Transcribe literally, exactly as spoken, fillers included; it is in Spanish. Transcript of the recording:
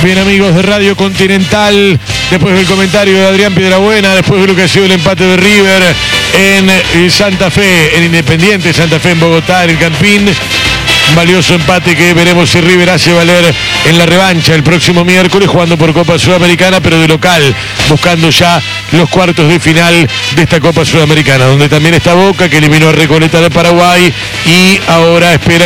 Bien, amigos de Radio Continental, después del comentario de Adrián Piedrabuena, después de lo que ha sido el empate de River en Santa Fe, en Independiente Santa Fe, en Bogotá, en el Campín. Un valioso empate que veremos si River hace valer en la revancha el próximo miércoles, jugando por Copa Sudamericana, pero de local, buscando ya los cuartos de final de esta Copa Sudamericana, donde también está Boca, que eliminó a Recoleta de Paraguay y ahora espera